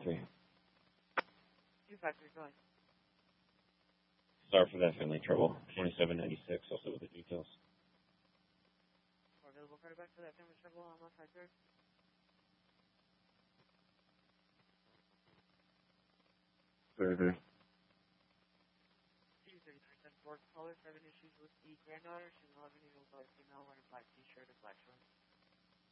253. 253, go ahead. Sorry for that family trouble. 2796, also with the details. Available quarterback for that family trouble on 153. Very. 233, 10-4 caller, 7 issues with the granddaughter. She's 11 years old, black female, wearing a black t-shirt and black shorts.